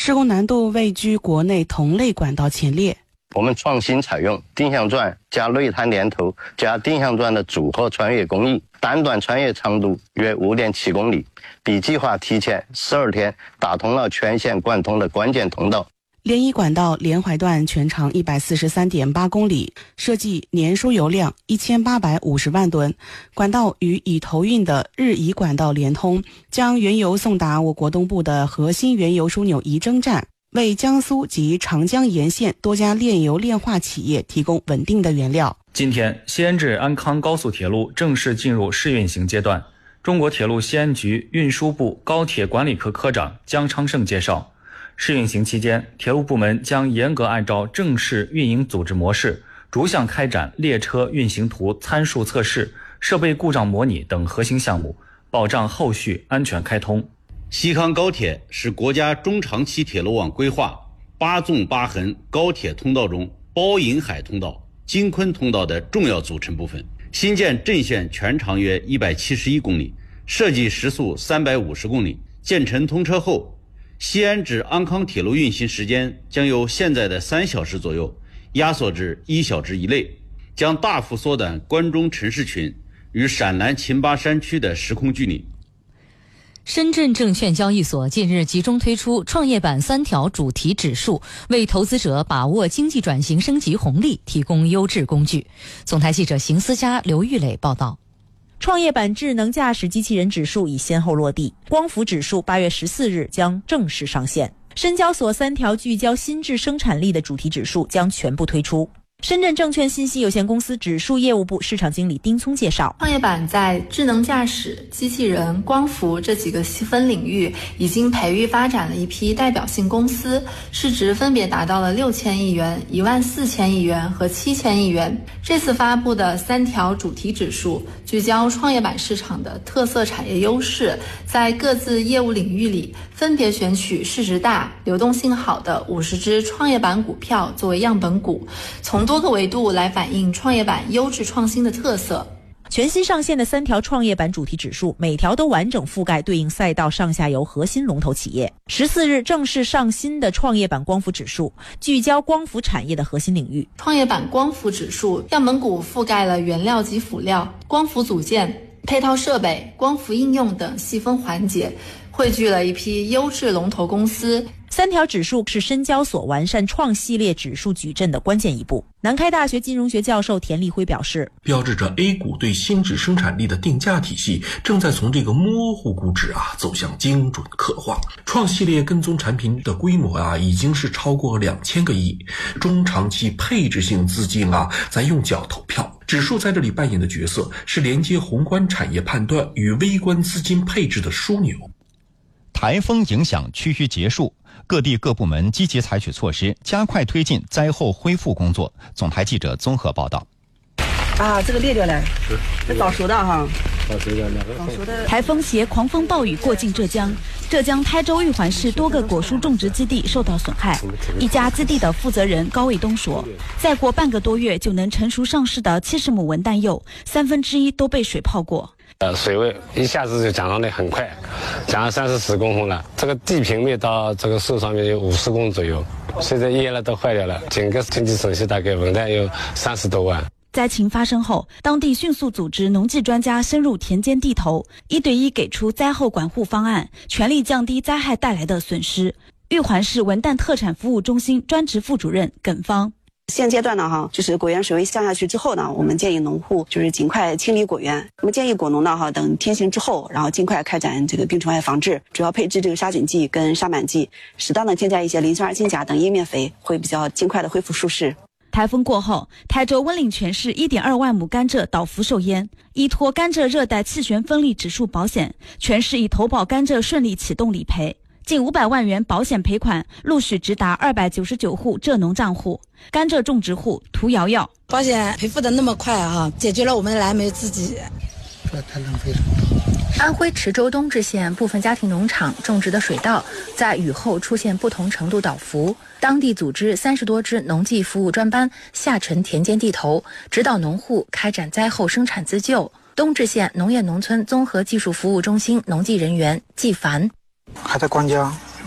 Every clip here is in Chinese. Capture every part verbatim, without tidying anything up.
施工难度位居国内同类管道前列。 我们创新采用定向钻加内滩连头加定向钻的组合穿越工艺，单段穿越长度约 五点七公里，比计划提前十二天打通了全线贯通的关键通道。 联谊管道连淮段全长 一百四十三点八公里，设计年输油量一千八百五十万吨，管道与已投运的日宜管道连通，将原油送达我国东部的核心原油枢纽仪征站，为江苏及长江沿线多家炼油炼化企业提供稳定的原料。 今天，西安至安康高速铁路正式进入试运行阶段。中国铁路西安局运输部高铁管理科科长姜昌胜介绍，试运行期间，铁路部门将严格按照正式运营组织模式，逐项开展列车运行图参数测试、设备故障模拟等核心项目，保障后续安全开通。 西康高铁是国家中长期铁路网规划八纵八横高铁通道中包银海通道、京昆通道的重要组成部分。新建镇线全长约一百七十一公里，设计时速三百五十公里。建成通车后，西安至安康铁路运行时间将由现在的三小时左右压缩至一小时以内，将大幅缩短关中城市群与陕南秦巴山区的时空距离。 深圳证券交易所近日集中推出创业板三条主题指数，为投资者把握经济转型升级红利提供优质工具。总台记者邢思佳、刘玉磊报道。 创业板智能驾驶机器人指数已先后落地，光伏指数八月十四日将正式上线。深交所三条聚焦新质生产力的主题指数将全部推出。深圳证券信息有限公司指数业务部市场经理丁聪介绍， 创业板在智能驾驶、机器人、光伏这几个细分领域已经培育发展了一批代表性公司，市值分别达到了六千亿元、一万四千亿元和七千亿元。这次发布的三条主题指数聚焦创业板市场的特色产业优势，在各自业务领域里分别选取市值大、流动性好的五十只创业板股票作为样本股，从多个维度来反映创业板优质创新的特色。 全新上线的三条创业板主题指数，每条都完整覆盖对应赛道上下游核心龙头企业。十四日正式上新的创业板光伏指数，聚焦光伏产业的核心领域。 创业板光伏指数样本股覆盖了原料及辅料、光伏组件、配套设备、光伏应用等细分环节，汇聚了一批优质龙头公司。 三条指数是深交所完善创系列指数矩阵的关键一步。南开大学金融学教授田立辉表示， 标志着 A 股对新质生产力的定价体系正在从这个模糊估值啊走向精准刻画。创系列跟踪产品的规模啊已经是超过两千个亿，中长期配置性资金啊在用脚投票。指数在这里扮演的角色是连接宏观产业判断与微观资金配置的枢纽。 台风影响趋于结束，各地各部门积极采取措施，加快推进灾后恢复工作。总台记者综合报道。 啊，这个裂掉了，这早熟的哈。 早熟的两个。 早熟的。 台风携狂风暴雨过境浙江，浙江台州玉环市多个果蔬种植基地受到损害。一家基地的负责人高卫东说，再过半个多月就能成熟上市的七十亩文旦柚，三分之一都被水泡过。 呃，水位一下子就涨上来很快，涨了三四十公分了。这个地平面到这个树上面有五十公左右，现在叶了都坏掉了。整个经济损失大概文旦有三十多万。 灾情发生后，当地迅速组织农技专家深入田间地头，一对一给出灾后管护方案，全力降低灾害带来的损失。玉环市文旦特产服务中心专职副主任耿芳。 现阶段呢，哈，就是果园水位降下去之后呢，我们建议农户就是尽快清理果园。我们建议果农呢，哈，等天晴之后，然后尽快开展这个病虫害防治，主要配置这个杀菌剂跟杀螨剂，适当的添加一些磷酸二氢钾等叶面肥，会比较尽快的恢复舒适。 台风过后，台州温岭全市 一点二万亩甘蔗倒伏受淹，依托甘蔗热带气旋风力指数保险，全市已投保甘蔗顺利启动理赔。近五百万元保险赔款陆续直达二百九十九户蔗农账户。甘蔗种植户涂瑶瑶， 保险赔付的那么快啊，解决了我们的燃眉之急。 这太浪费了。 安徽池州东至县部分家庭农场种植的水稻在雨后出现不同程度倒伏，当地组织三十多支农技服务专班下沉田间地头，指导农户开展灾后生产自救。东至县农业农村综合技术服务中心农技人员季凡， 还在关家，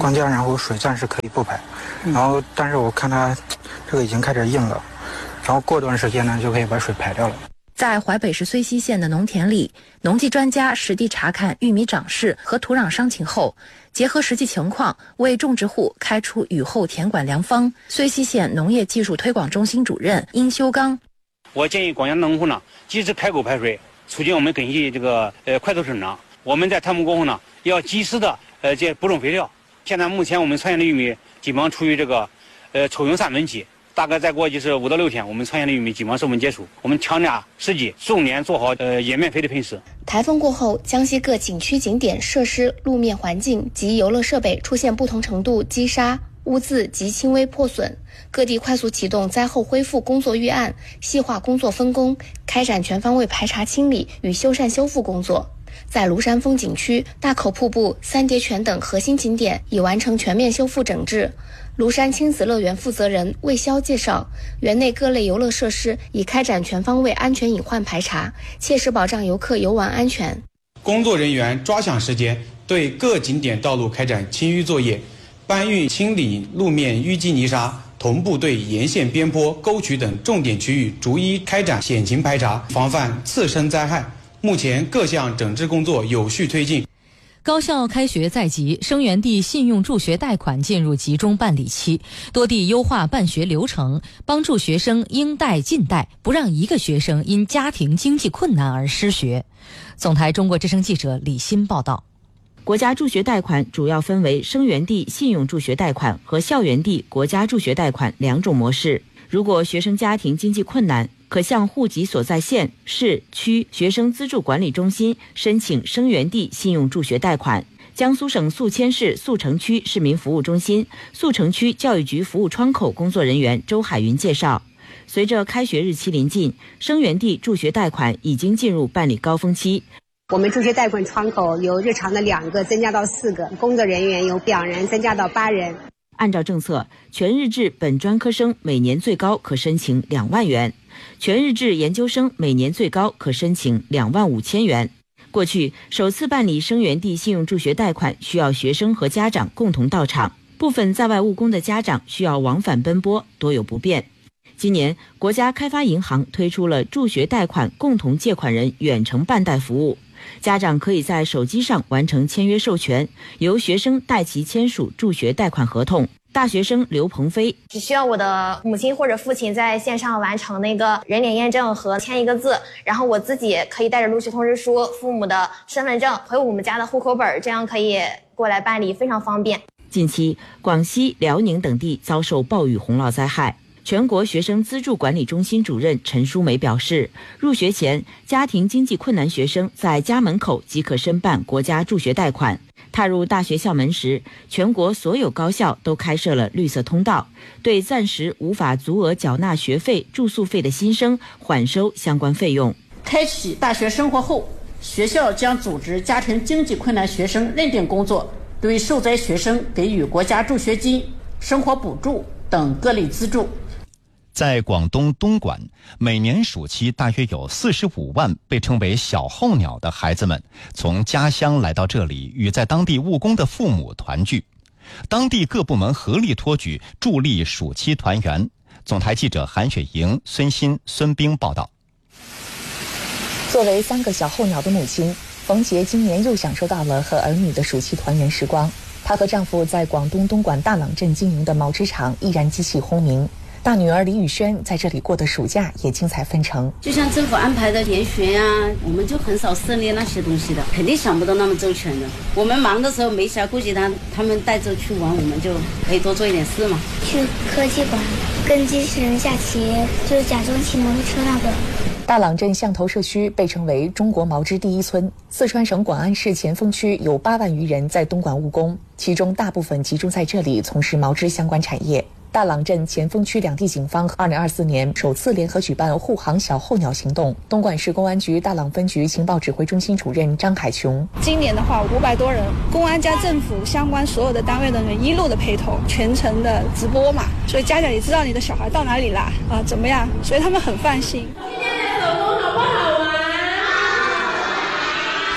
关键然后水暂时可以不排，然后但是我看它这个已经开始硬了，然后过段时间呢就可以把水排掉了。 在淮北市睢溪县的农田里，农技专家实地查看玉米长势和土壤伤情后，结合实际情况，为种植户开出雨后田管良方。睢溪县农业技术推广中心主任殷修刚， 我建议广阳农户呢，及时开沟排水，促进我们根系这个呃快速生长。我们在探墓过后呢，要及时的呃这补充肥料。现在目前我们穿线的玉米基本上处于这个呃抽用三稳期。大概再过就是五到六天，我们穿线的玉米基本上授粉结束。我们强加时机，重点做好呃叶面肥的喷施。 台风过后，江西各景区景点设施、路面环境及游乐设备出现不同程度积沙、污渍及轻微破损，各地快速启动灾后恢复工作预案，细化工作分工，开展全方位排查清理与修缮修复工作。在庐山风景区、大口瀑布、三叠泉等核心景点已完成全面修复整治。庐山亲子乐园负责人魏潇介绍，园内各类游乐设施已开展全方位安全隐患排查，切实保障游客游玩安全。 工作人员抓响时间，对各景点道路开展清淤作业，搬运清理路面淤积泥沙，同步对沿线边坡、沟渠等重点区域逐一开展险情排查，防范次生灾害。目前各项整治工作有序推进。 高校开学在即，生源地信用助学贷款进入集中办理期，多地优化办学流程，帮助学生应贷尽贷，不让一个学生因家庭经济困难而失学。总台中国之声记者李欣报道。 国家助学贷款主要分为生源地信用助学贷款和校园地国家助学贷款两种模式。如果学生家庭经济困难，可向户籍所在县、市、区学生资助管理中心申请生源地信用助学贷款。江苏省宿迁市宿城区市民服务中心宿城区教育局服务窗口工作人员周海云介绍，随着开学日期临近，生源地助学贷款已经进入办理高峰期。 我们助学贷款窗口由日常的两个增加到四个，工作人员由两人增加到八人。 按照政策，全日制本专科生每年最高可申请两万元，全日制研究生每年最高可申请两万五千元。过去首次办理生源地信用助学贷款需要学生和家长共同到场，部分在外务工的家长需要往返奔波，多有不便。今年，国家开发银行推出了助学贷款共同借款人远程办贷服务，家长可以在手机上完成签约授权，由学生代其签署助学贷款合同。大学生刘鹏飞只需要我的母亲或者父亲在线上完成那个人脸验证和签一个字，然后我自己可以带着录取通知书、父母的身份证和我们家的户口本，这样可以过来办理，非常方便。 近期，广西、辽宁等地遭受暴雨洪涝灾害。全国学生资助管理中心主任陈淑梅表示，入学前，家庭经济困难学生在家门口即可申办国家助学贷款。踏入大学校门时，全国所有高校都开设了绿色通道，对暂时无法足额缴纳学费、住宿费的新生缓收相关费用。 开启大学生活后，学校将组织家庭经济困难学生认定工作，对受灾学生给予国家助学金、生活补助等各类资助。 在广东东莞，每年暑期大约有四十五万被称为小候鸟的孩子们从家乡来到这里，与在当地务工的父母团聚。当地各部门合力托举，助力暑期团圆。总台记者韩雪莹、孙鑫、孙冰报道。 作为三个小候鸟的母亲，冯杰今年又享受到了和儿女的暑期团圆时光。她和丈夫在广东东莞大朗镇经营的毛织厂依然机器轰鸣。大女儿李宇轩在这里过的暑假也精彩纷呈， 就像政府安排的研学呀、啊，我们就很少涉猎那些东西的，肯定想不到那么周全的。我们忙的时候没暇顾及他，他们带着去玩，我们就可以多做一点事嘛。 去科技馆跟机器人下棋，就是假装骑摩托车那个。 大朗镇象头社区被称为中国毛织第一村。四川省广安市前锋区有八万余人在东莞务工，其中大部分集中在这里从事毛织相关产业。大朗镇前锋区两地警方二零二四年首次联合举办护航小候鸟行动。东莞市公安局大朗分局情报指挥中心主任张海琼： 今年的话，五百多人，公安加政府相关所有的单位的人一路的陪同，全程的直播嘛，所以家长也知道你的小孩到哪里啦，啊，怎么样？所以他们很放心。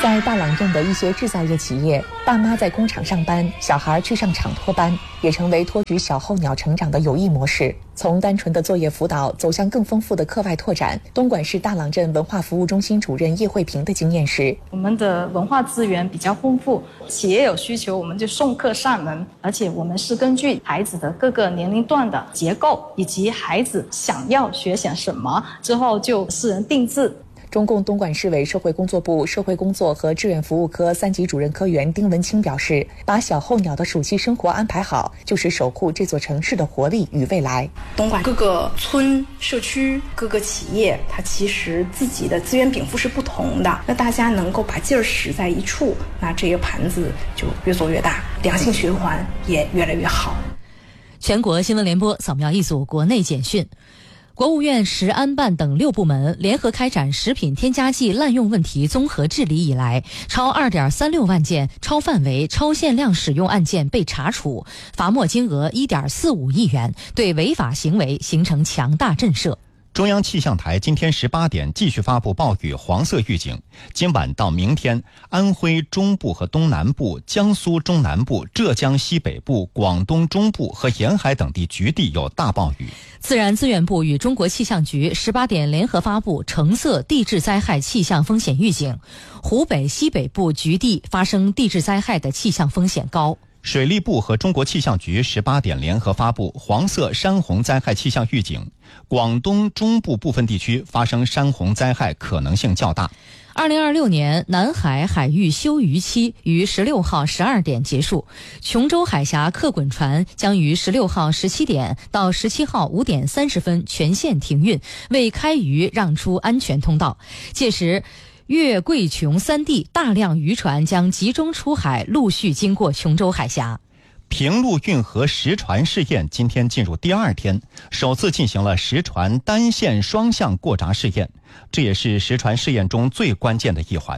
在大朗镇的一些制造业企业，爸妈在工厂上班，小孩去上厂托班，也成为托举小候鸟成长的有益模式。从单纯的作业辅导走向更丰富的课外拓展，东莞市大朗镇文化服务中心主任叶慧平的经验是： 我们的文化资源比较丰富，企业有需求我们就送客上门，而且我们是根据孩子的各个年龄段的结构以及孩子想要学些什么，之后就私人定制。 中共东莞市委社会工作部社会工作和志愿服务科三级主任科员丁文清表示，把小候鸟的暑期生活安排好，就是守护这座城市的活力与未来。 东莞各个村、社区、各个企业，它其实自己的资源禀赋是不同的，那大家能够把劲儿使在一处，那这个盘子就越做越大，良性循环也越来越好。 全国新闻联播扫描一组国内简讯。国务院食安办等六部门联合开展食品添加剂滥用问题综合治理以来，超 二点三六万件超范围、超限量使用案件被查处，罚没金额 一点四五亿元，对违法行为形成强大震慑。 中央气象台今天十八点继续发布暴雨黄色预警，今晚到明天，安徽中部和东南部、江苏中南部、浙江西北部、广东中部和沿海等地局地有大暴雨。 自然资源部与中国气象局十八点联合发布橙色地质灾害气象风险预警，湖北西北部局地发生地质灾害的气象风险高。 水利部和中国气象局十八点联合发布黄色山洪灾害气象预警，广东中部部分地区发生山洪灾害可能性较大。 二零二六年南海海域休渔期于十六号十二点结束，琼州海峡客滚船将于十六号十七点到十七号五点三十分全线停运，为开渔让出安全通道。届时，粤贵琼三地大量渔船将集中出海，陆续经过琼州海峡。 平陆运河实船试验今天进入第二天，首次进行了实船单线双向过闸试验，这也是实船试验中最关键的一环。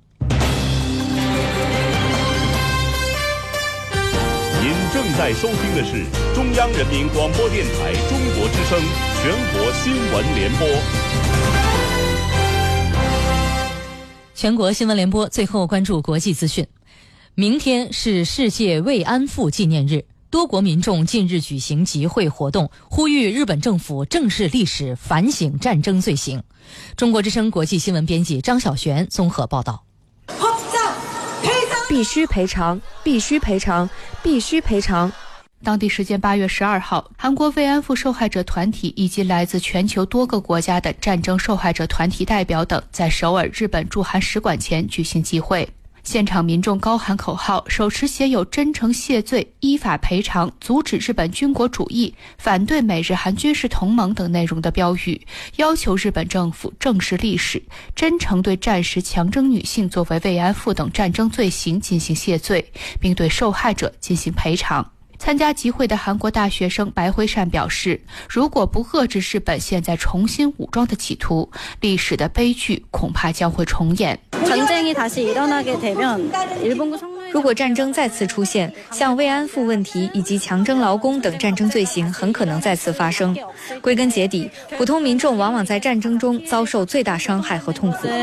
您正在收听的是中央人民广播电台中国之声全国新闻联播。 全国新闻联播最后关注国际资讯。明天是世界慰安妇纪念日，多国民众近日举行集会活动，呼吁日本政府正视历史，反省战争罪行。中国之声国际新闻编辑张小璇综合报道。 必须赔偿，必须赔偿，必须赔偿。 当地时间八月十二号，韩国慰安妇受害者团体以及来自全球多个国家的战争受害者团体代表等在首尔日本驻韩使馆前举行集会。现场民众高喊口号，手持写有真诚谢罪、依法赔偿、阻止日本军国主义、反对美日韩军事同盟等内容的标语，要求日本政府正视历史，真诚对战时强征女性作为慰安妇等战争罪行进行谢罪，并对受害者进行赔偿。参加集会的韩国大学生白辉善表示，如果不遏制日本现在重新武装的企图，历史的悲剧恐怕将会重演。 如果战争再次出现，像慰安妇问题以及强征劳工等战争罪行很可能再次发生。归根结底，普通民众往往在战争中遭受最大伤害和痛苦。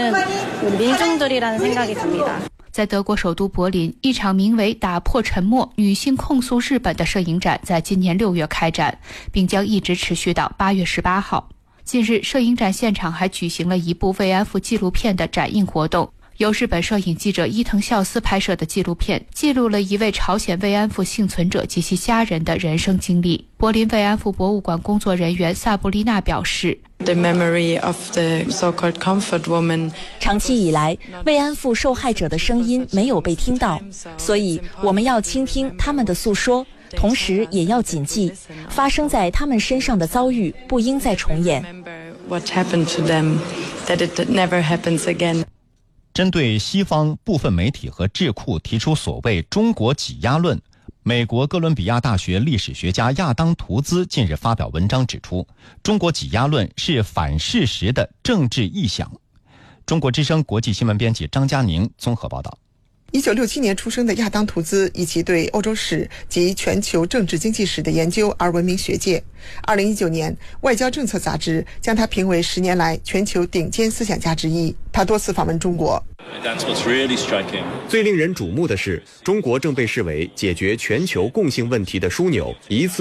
在德国首都柏林，一场名为“打破沉默，女性控诉日本”的摄影展在今年六月开展，并将一直持续到八月十八号。近日，摄影展现场还举行了一部慰安妇纪录片的展映活动。由日本摄影记者伊藤孝司拍摄的纪录片，记录了一位朝鲜慰安妇幸存者及其家人的人生经历。柏林慰安妇博物馆工作人员萨布丽娜表示， The memory of the so-called comfort woman. 长期以来，慰安妇受害者的声音没有被听到，所以我们要倾听他们的诉说，同时也要谨记，发生在他们身上的遭遇不应再重演。 What happened to them, that it never happens again. 针对西方部分媒体和智库提出所谓中国挤压论，美国哥伦比亚大学历史学家亚当·图兹近日发表文章指出，中国挤压论是反事实的政治臆想。中国之声国际新闻编辑张佳宁综合报道。 一九六七年出生的亚当·图兹以其对欧洲史及全球政治经济史的研究而闻名学界。二零一九年，《外交政策》杂志将他评为十年来全球顶尖思想家之一。他多次访问中国。 最令人瞩目的是，中国正被视为解决全球共性问题的枢纽，一次